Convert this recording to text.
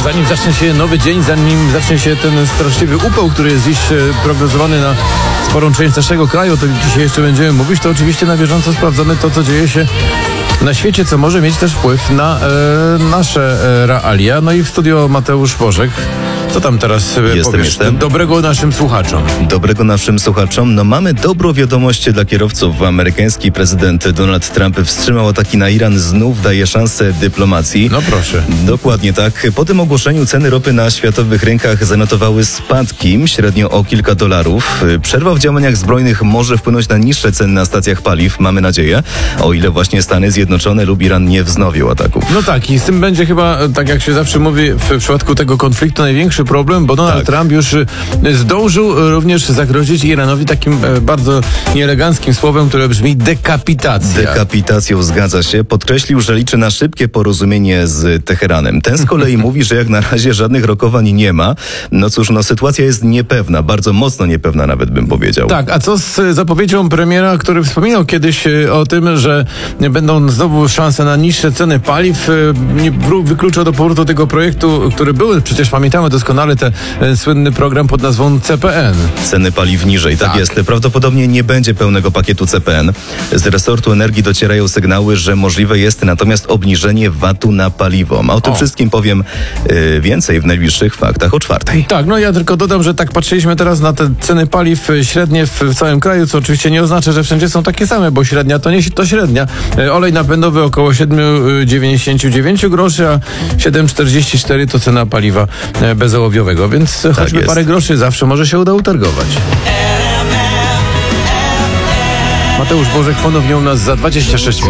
zanim zacznie się nowy dzień, zanim zacznie się ten straszliwy upał, który jest dziś prognozowany na sporą część naszego kraju, to dzisiaj jeszcze będziemy mówić, to oczywiście na bieżąco sprawdzamy to, co dzieje się na świecie, co może mieć też wpływ na nasze realia. No i w studio Mateusz Bożek. Co tam teraz powiesz? Dobrego naszym słuchaczom. Dobrego naszym słuchaczom. No mamy dobrą wiadomość dla kierowców. Amerykański prezydent Donald Trump wstrzymał ataki na Iran. Znów daje szansę dyplomacji. No proszę. Dokładnie tak. Po tym ogłoszeniu ceny ropy na światowych rynkach zanotowały spadki, średnio o kilka dolarów. Przerwa w działaniach zbrojnych może wpłynąć na niższe ceny na stacjach paliw, mamy nadzieję, o ile właśnie Stany Zjednoczone lub Iran nie wznowią ataków. No tak, i z tym będzie chyba, tak jak się zawsze mówi, w przypadku tego konfliktu największy problem, bo Donald Trump już zdążył również zagrozić Iranowi takim bardzo nieeleganckim słowem, które brzmi dekapitacja. Dekapitacją, zgadza się. Podkreślił, że liczy na szybkie porozumienie z Teheranem. Ten z kolei mówi, że jak na razie żadnych rokowań nie ma. No cóż, sytuacja jest niepewna, bardzo mocno niepewna nawet bym powiedział. Tak, a co z zapowiedzią premiera, który wspominał kiedyś o tym, że będą znowu szanse na niższe ceny paliw, nie wykluczał do powrotu tego projektu, który był, przecież pamiętamy doskonale ten słynny program pod nazwą CPN. Ceny paliw niżej, tak jest. Prawdopodobnie nie będzie pełnego pakietu CPN. Z resortu energii docierają sygnały, że możliwe jest natomiast obniżenie VAT-u na paliwo. A o tym wszystkim powiem więcej w najbliższych faktach o 4:00. Tak, ja tylko dodam, że tak patrzyliśmy teraz na te ceny paliw średnie w całym kraju, co oczywiście nie oznacza, że wszędzie są takie same, bo średnia to średnia. Olej napędowy około 7,99 groszy, a 7,44 to cena paliwa bezołowiowego, więc choćby parę groszy zawsze może się uda utargować. Mateusz Bożek ponownie u nas za 26 minut.